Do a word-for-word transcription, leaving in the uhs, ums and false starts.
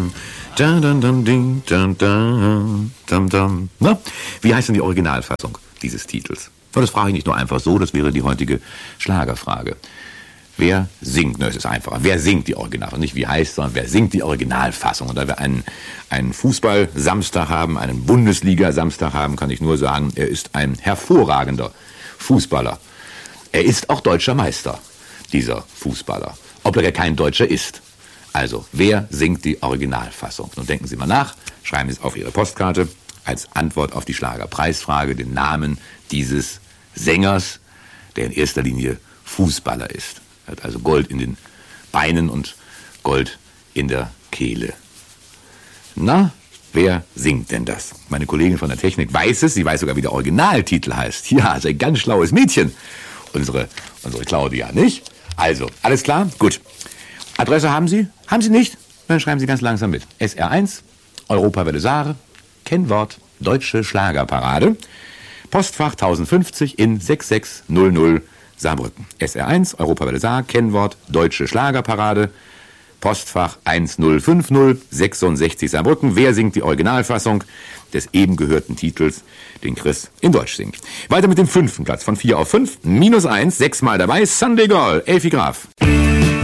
Dun, dun, dun, ding, dun, dun, dun, dun. Na, wie heißt denn die Originalfassung dieses Titels? Das frage ich nicht nur einfach so, das wäre die heutige Schlagerfrage. Wer singt? Ne, es ist einfacher. Wer singt die Originalfassung? Nicht wie heißt, sondern wer singt die Originalfassung? Und da wir einen, einen Fußball-Samstag haben, einen Bundesliga-Samstag haben, kann ich nur sagen, er ist ein hervorragender Fußballer. Er ist auch deutscher Meister, dieser Fußballer. Obwohl er kein Deutscher ist. Also, wer singt die Originalfassung? Nun denken Sie mal nach, schreiben Sie es auf Ihre Postkarte als Antwort auf die Schlagerpreisfrage den Namen dieses Sängers, der in erster Linie Fußballer ist. Er hat also Gold in den Beinen und Gold in der Kehle. Na, wer singt denn das? Meine Kollegin von der Technik weiß es, sie weiß sogar, wie der Originaltitel heißt. Ja, ist ein ganz schlaues Mädchen. Unsere, unsere Claudia, nicht? Also, alles klar? Gut. Adresse haben Sie? Haben Sie nicht? Dann schreiben Sie ganz langsam mit. S R eins, Europawelle Saare, Kennwort, Deutsche Schlagerparade, Postfach tausendfünfzig in sechs sechs null null Saarbrücken. S R eins, Europawelle Saar, Kennwort, Deutsche Schlagerparade, Postfach eins null fünf null sechsundsechzig Saarbrücken. Wer singt die Originalfassung des eben gehörten Titels, den Chris in Deutsch singt? Weiter mit dem fünften Platz von vier auf fünf, minus eins, sechsmal dabei, Sunday Girl, Elfi Graf.